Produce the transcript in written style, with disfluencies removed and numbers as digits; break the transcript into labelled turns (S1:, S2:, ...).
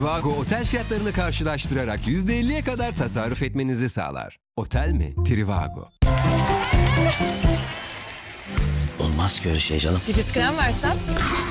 S1: Trivago otel fiyatlarını karşılaştırarak %50'ye kadar tasarruf etmenizi sağlar. Otel mi? Trivago.
S2: Olmaz ki öyle şey canım.
S3: Bir krem versen.